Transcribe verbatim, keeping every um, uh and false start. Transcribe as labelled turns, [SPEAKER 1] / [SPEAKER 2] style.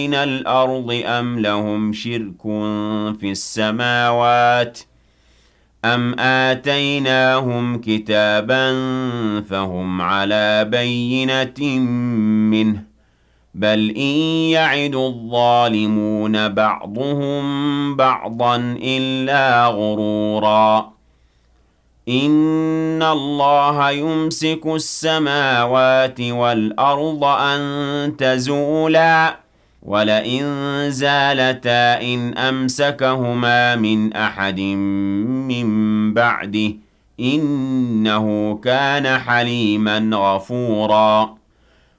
[SPEAKER 1] من الأرض أم لهم شرك في السماوات أم آتيناهم كتابا فهم على بينة منه بل إن يعد الظالمون بعضهم بعضا إلا غرورا إن الله يمسك السماوات والأرض أن تزولا ولئن زالتا إن أمسكهما من أحد من بعده إنه كان حليما غفورا